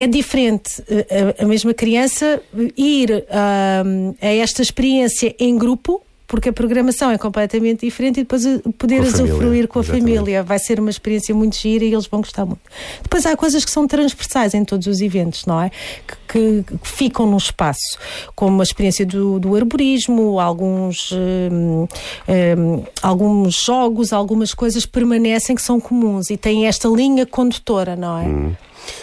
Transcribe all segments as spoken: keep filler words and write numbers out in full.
É diferente a, a mesma criança ir a, a esta experiência em grupo, porque a programação é completamente diferente, e depois poder usufruir com a exatamente. família. Vai ser uma experiência muito gira e eles vão gostar muito. Depois há coisas que são transversais em todos os eventos, não é? Que, que, que ficam no espaço, como a experiência do, do arborismo, alguns, hum, hum, alguns jogos, algumas coisas permanecem que são comuns e têm esta linha condutora, não é? Hum.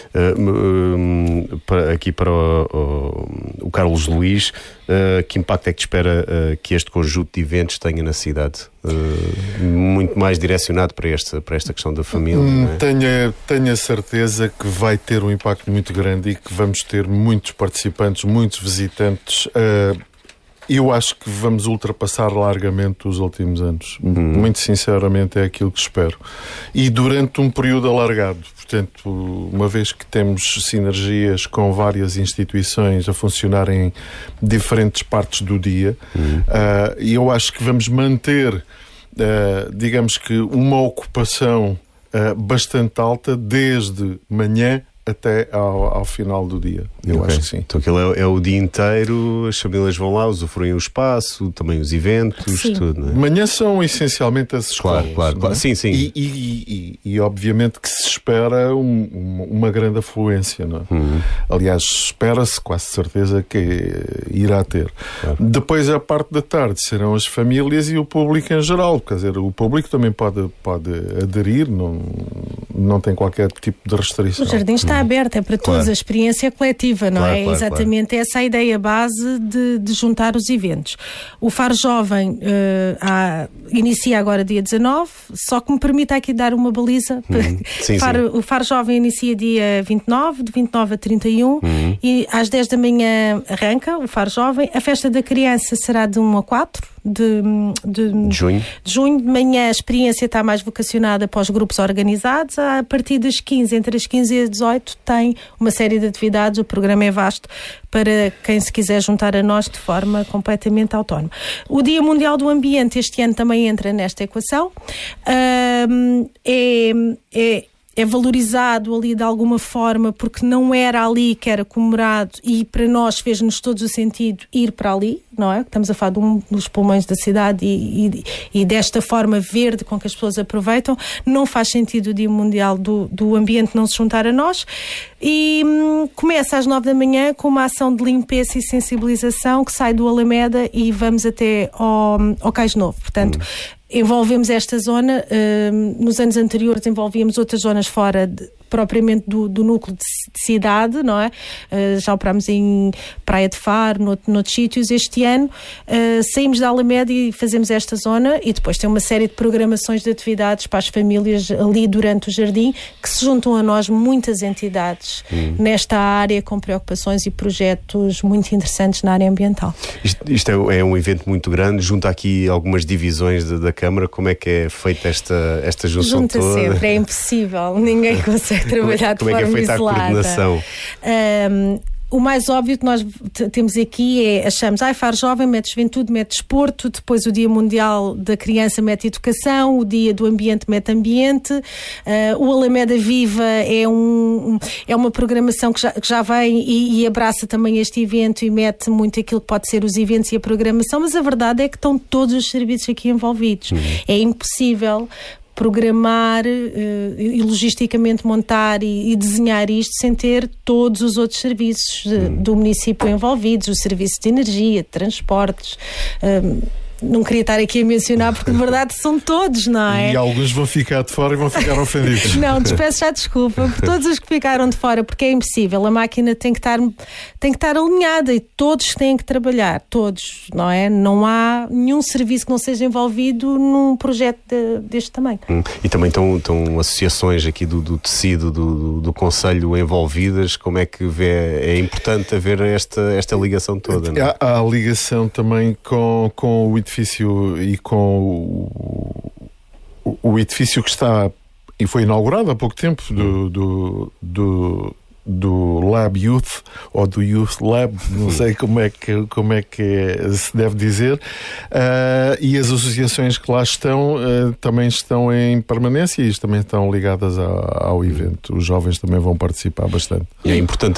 Uh, uh, para, aqui para o, o, o Carlos Luís, uh, que impacto é que te espera uh, que este conjunto de eventos tenha na cidade? Uh, muito mais direcionado para esta, para esta questão da família. Hum, não é? tenho, tenho a certeza que vai ter um impacto muito grande e que vamos ter muitos participantes, muitos visitantes. Uh, Eu acho que vamos ultrapassar largamente os últimos anos. Hum. Muito sinceramente é aquilo que espero. E durante um período alargado. Portanto, uma vez que temos sinergias com várias instituições a funcionarem em diferentes partes do dia, hum. uh, eu acho que vamos manter, uh, digamos que, uma ocupação uh, bastante alta desde manhã até ao, ao final do dia. Eu okay. acho que sim. Então aquilo é, é o dia inteiro, as famílias vão lá, usufruem o espaço, também os eventos, sim. tudo, não é? Manhã são essencialmente as escolas. Claro, claro, claro. É? Sim, sim. E, e, e, e obviamente que se espera um, uma, uma grande afluência, não é? Uhum. Aliás, espera-se quase certeza que irá ter. Claro. Depois, a parte da tarde, serão as famílias e o público em geral. Quer dizer, o público também pode, pode aderir, não, não tem qualquer tipo de restrição. O jardim está uhum. aberto, é para todos, claro. A experiência coletiva, não claro, é? Claro, Exatamente claro. essa a ideia base de, de juntar os eventos. O Faro Jovem uh, há, inicia agora dia dezanove, só que me permita aqui dar uma baliza. Uhum. Sim, Faro, sim. O Faro Jovem inicia dia vinte e nove, de vinte e nove a trinta e um, uhum. e às dez da manhã arranca o Faro Jovem. A festa da criança será de um a quatro de, de, de junho. De junho. De manhã a experiência está mais vocacionada para os grupos organizados. A partir das quinze, entre as quinze e as dezoito, tem uma série de atividades. O programa é vasto para quem se quiser juntar a nós de forma completamente autónoma. O Dia Mundial do Ambiente este ano também entra nesta equação. Um, é, é É valorizado ali de alguma forma porque não era ali que era comemorado, e para nós fez-nos todos o sentido ir para ali, não é? Estamos a falar de um dos pulmões da cidade e, e, e desta forma verde com que as pessoas aproveitam. Não faz sentido o Dia Mundial do, do Ambiente não se juntar a nós. E hum, começa às nove da manhã com uma ação de limpeza e sensibilização que sai do Alameda e vamos até ao, ao Cais Novo. Portanto, hum. envolvemos esta zona. Uh, nos anos anteriores envolvíamos outras zonas fora de, propriamente do, do núcleo de, de cidade, não é? Uh, já operámos em Praia de Faro, noutro, noutros sítios. Este ano uh, saímos da Alameda e fazemos esta zona, e depois tem uma série de programações de atividades para as famílias ali durante o jardim, que se juntam a nós muitas entidades hum. nesta área com preocupações e projetos muito interessantes na área ambiental. Isto, isto é, é um evento muito grande, junta aqui algumas divisões de, da Câmara. Como é que é feita esta, esta junção junta toda? Junta sempre, é impossível, ninguém consegue trabalhar como é, de como forma é que é feita isolada. A coordenação? Um, O mais óbvio que nós t- temos aqui é, achamos, ai, Faro Jovem mete juventude, mete desporto, depois o Dia Mundial da Criança mete educação, o Dia do Ambiente mete ambiente, uh, o Alameda Viva é, um, é uma programação que já, que já vem e, e abraça também este evento e mete muito aquilo que pode ser os eventos e a programação, mas a verdade é que estão todos os serviços aqui envolvidos. Uhum. É impossível programar uh, e logisticamente montar e, e desenhar isto sem ter todos os outros serviços uh, hum. do município envolvidos, o serviço de energia, de transportes. Um, não queria estar aqui a mencionar porque de verdade são todos, não é? E alguns vão ficar de fora e vão ficar ofendidos. Não, despeço já desculpa por todos os que ficaram de fora, porque é impossível, a máquina tem que estar, tem que estar alinhada e todos têm que trabalhar, todos, não é? Não há nenhum serviço que não seja envolvido num projeto de, deste tamanho. Hum. E também estão, estão associações aqui do, do tecido do, do, do Conselho envolvidas. Como é que vê? É importante haver esta, esta ligação toda, não é? Há, há a ligação também com, com o edifício e com o, o, o edifício que está e foi inaugurado há pouco tempo do, do, do, do Lab Youth ou do Youth Lab, não sei como é que, como é que se deve dizer, uh, e as associações que lá estão uh, também estão em permanência e também estão ligadas ao, ao evento. Os jovens também vão participar bastante. É importante